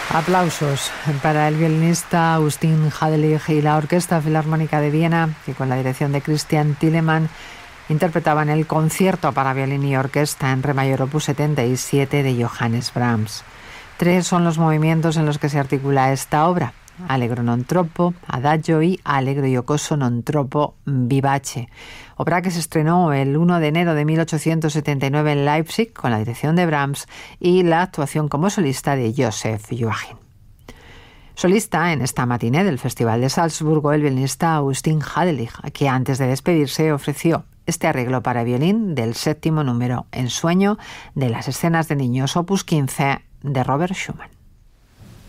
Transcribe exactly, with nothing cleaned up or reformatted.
Aplausos para el violinista Augustin Hadelich y la Orquesta Filarmónica de Viena, que con la dirección de Christian Thielemann interpretaban el concierto para violín y orquesta en re mayor opus setenta y siete de Johannes Brahms. Tres son los movimientos en los que se articula esta obra: Allegro non troppo, Adagio y Allegro giocoso non troppo vivace. Obra que se estrenó el uno de enero de mil ochocientos setenta y nueve en Leipzig con la dirección de Brahms y la actuación como solista de Joseph Joachim. Solista en esta matiné del Festival de Salzburgo el violinista Augustin Hadelich, que antes de despedirse ofreció este arreglo para violín del séptimo número en sueño de las escenas de niños opus quince de Robert Schumann.